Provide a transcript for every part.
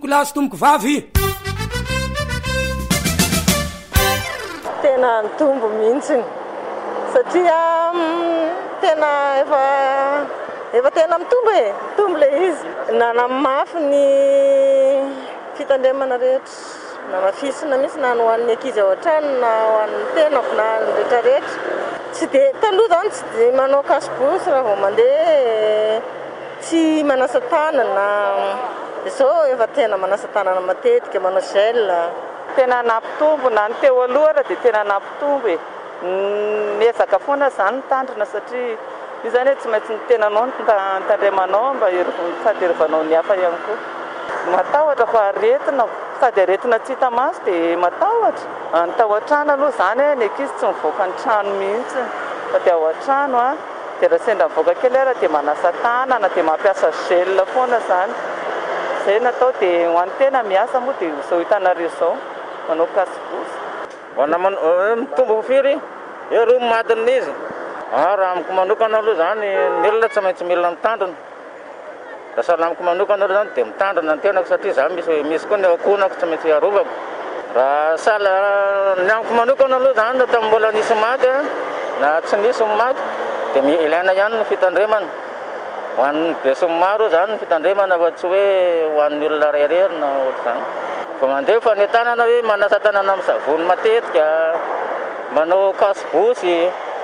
tomboko lahy sy tomboko vavy. Tena nitombo mihitsiny satria tena efa tena mitombo mitombo le izy. Nanamafy ny fitandremana rehetra, namafisina misy na ho an'ny ankizy ao an-trano na ho an'ny tenako na ny rehetrarehetra. Tsy dia taloha zany tsy dia manao kasibosy raha vao mandeha tsy manasa tanana. Izao efa tena manasa tanana matetika, manao gel. Tena nampitombo na ny teo aloha dia tena nampitombo e. Miezaka foana izany tandrina satria io zany hoe tsy maintsy ny tenanao nitandremanao mba sady hervanao ny hafa ihany koa. Matahotra fa aretina sady aretina tsy hita maso dia matahotra. Tao an-trano aloha izany ny ankizy tsy mivoaka ny trano mihitsy fa dia ao an-trano dia raha sendra mivoaka kely ara dia manasa tanana dia mampiasa gel foana izany. Izay natao dia ho an'ny tena miasa moa dia izao hitanareo izao manao kasibosy. Mitombo firy ero madina izy. Raha amiko manokana aloha zany ny olona tsy maintsy mila mitandrina. Raha amiko manokana aloha zany dia mitandrina ny tenako satria za misy koa ny akonako tsy maintsy arovako. Raha ny amiko manokana aloha zany na tamin'ny mbola nisy maty na tsy nisy maty dia ilaina ihany ny fitandremana. Ho an'ny be sy maro zany ny fitandremana fa tsy hoe ho an'ny olona reherery na ohatr'izany. Fa mandeha fa ny tanana hoe manasa tanana amin'ny savony matetika, manao kasibosy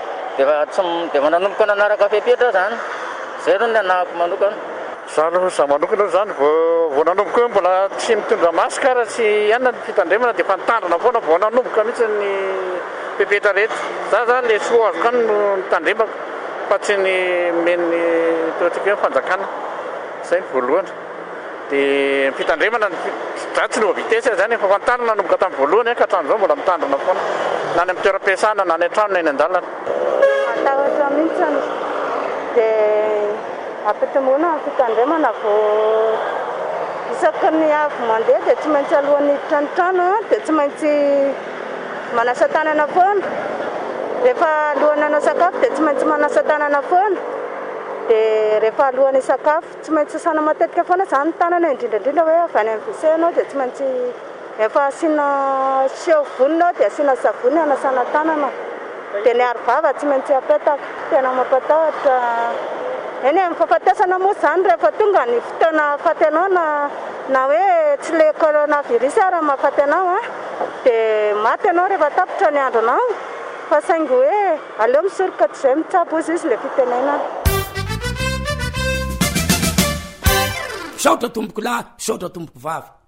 dia mananomboka nanaraka fepetra zany. Izay no ny anahako manokana. Za manokana zany vao nanomboka hoe mbola tsy mitondra maskara sy ihany ny fitandremana dia fa nitandrina foana vao nanomboka mihitsy ny fepetra rehetra. Za zany le soa azo kany no nitandremako fa tsy ny men'ny toatrika hoe fanjakana. Izay ny voalohany. Dia fitandremana za tsy nova vitesy zany fa nitandrina nanomboka tamin'ny voalohany ka hatramin'izao mbola mitandrina foana. Na ny amin'ny toeram-piasana na ny an-trano na eny an-dalana. Matahotra mihitsy dia ampitomboana ny fitandremana vao isaky ny avy mandeha dia tsy maintsy alohan'ny tranotrano dia tsy maintsy manasa tanana foana. Rehefa alohan'ny hanao sakafo dia tsy maintsy manasa tanana foana. Dia rehefa alohan'ny sakafo tsy maintsy sasana matetika foana izany ny tanana indrindrandrindra hoe avy any amin'ny WC ianao dia tsy maintsy efa asiana savony dia asiana savony hanasana tanana. Dia ny arovava tsy maintsy apetaka. Tena mampatahotra. Eny amin'ny fahafatesana moa izany rehefa tonga ny fotoana afaty anao na hoe tsy le coronavirus raha mahafaty anao dia maty anao rehefa tapitra ny andronao. Fa saingy hoe aleo misoroka tsy izay mitsabo izy le fitenenana. Saotra tomboko lahy, saotra tomboko vavy.